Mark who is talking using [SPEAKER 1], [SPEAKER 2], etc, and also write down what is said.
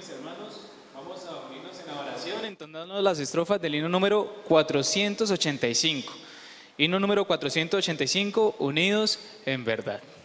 [SPEAKER 1] mis hermanos, vamos a unirnos en la oración, entonando las estrofas del himno número 485. Himno número 485, unidos en verdad.